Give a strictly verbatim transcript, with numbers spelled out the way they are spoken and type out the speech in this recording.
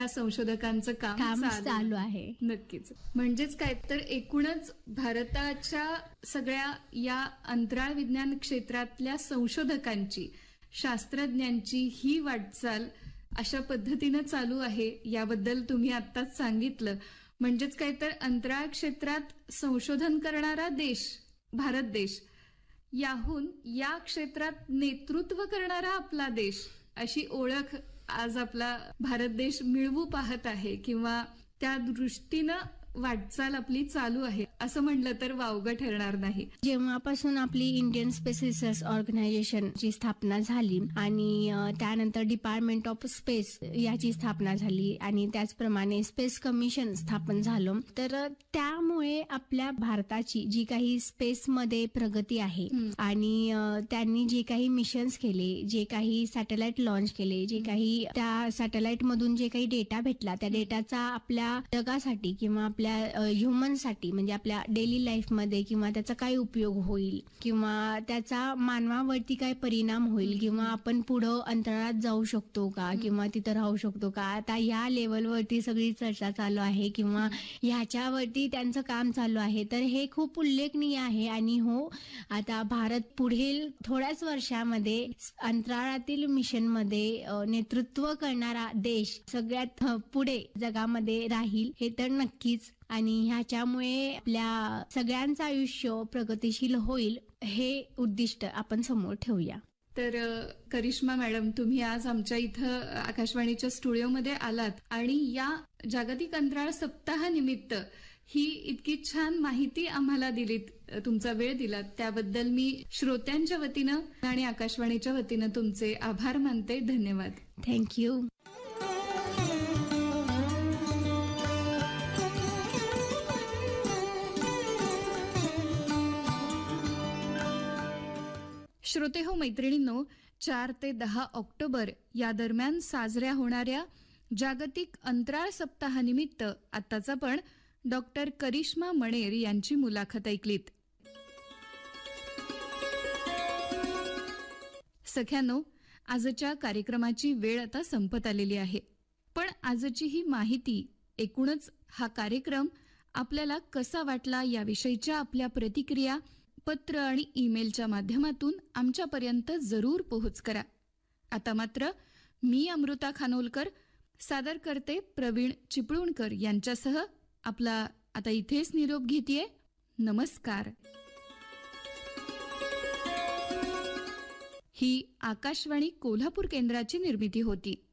संशोधकांचं काम काम चालू चालू आहे. नक्कीच. म्हणजेच काय तर एकूणच भारताच्या सगळ्या या अंतराळ विज्ञान क्षेत्रातल्या संशोधकांची, शास्त्रज्ञांची ही वाटचाल अशा पद्धतीनं चालू आहे, याबद्दल तुम्ही आत्ताच सांगितलं. म्हणजेच काय तर अंतराळ क्षेत्रात संशोधन करणारा देश भारत देश, याहून या क्षेत्रात नेतृत्व करणारा आपला देश, अशी ओळख आज आपला भारत देश मिळवू पाहत आहे किंवा त्या दृष्टीनं वाटचाल आपली चालू आहे असं म्हटलं तर वावगं ठरणार नाही. जेव्हापासून आपली इंडियन स्पेस रिसर्च ऑर्गनायझेशनची स्थापना झाली आणि त्यानंतर डिपार्टमेंट ऑफ स्पेस याची स्थापना झाली आणि त्याचप्रमाणे स्पेस कमिशन स्थापन झालं, तर त्यामुळे आपल्या भारताची जी काही स्पेसमध्ये प्रगती आहे आणि त्यांनी जे काही मिशन्स केले, जे काही सॅटेलाइट लॉन्च केले, जे काही त्या सॅटेलाइट मधून जे काही डेटा भेटला, त्या डेटाचा आपल्या जगासाठी किंवा आपल्या ह्युमनसाठी म्हणजे आपल्या डेली लाईफमध्ये किंवा त्याचा काय उपयोग होईल किंवा त्याचा मानवावरती काय परिणाम होईल किंवा आपण पुढं अंतराळात जाऊ शकतो का किंवा तिथं राहू शकतो का, आता ह्या लेवलवरती सगळी चर्चा चालू आहे किंवा ह्याच्यावरती त्यांचं काम चालू आहे. तर हे खूप उल्लेखनीय आहे आणि हो, आता भारत पुढील थोड्याच वर्षामध्ये अंतराळातील मिशनमध्ये नेतृत्व करणारा देश सगळ्यात पुढे जगामध्ये राहील, हे तर नक्कीच. आणि ह्याच्यामुळे आपल्या सगळ्यांचं आयुष्य प्रगतिशील होईल, हे उद्दिष्ट आपण समोर ठेवूया. तर करिश्मा मॅडम, तुम्ही आज आमच्या इथं आकाशवाणीच्या स्टुडिओमध्ये आलात आणि या जागतिक अंतराळ सप्ताहानिमित्त ही इतकी छान माहिती आम्हाला दिलीत, तुमचा वेळ दिलात, त्याबद्दल मी श्रोत्यांच्या वतीनं आणि आकाशवाणीच्या वतीनं तुमचे आभार मानते. धन्यवाद. थँक्यू. श्रोते हो, मैत्रिणींनो, चार ते दहा ऑक्टोबर या दरम्यान साजऱ्या होणाऱ्या जागतिक अंतराळ सप्ताहानिमित्त आत्ताच आपण डॉक्टर करिश्मा मणेर यांची मुलाखत ऐकलीत. सख्यानो, आजच्या कार्यक्रमाची वेळ आता संपत आलेली आहे, पण आजची ही माहिती, एकूणच हा कार्यक्रम आपल्याला कसा वाटला याविषयीच्या आपल्या प्रतिक्रिया पत्र आणि ईमेलच्या माध्यमातून आमच्यापर्यंत जरूर पोहोच करा. आता मात्र मी अमृता खानोलकर सादर करते प्रवीण चिपळूणकर यांच्यासह आपला आता इथेच निरोप घेतेय. नमस्कार. ही आकाशवाणी कोल्हापूर केंद्राची निर्मिती होती.